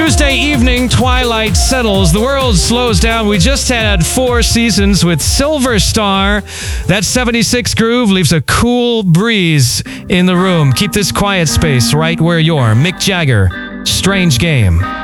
Tuesday evening, twilight settles. The world slows down. We just had 4 seasons with Silver Star. That 76 groove leaves a cool breeze in the room. Keep this quiet space right where you're. Mick Jagger, Strange Game.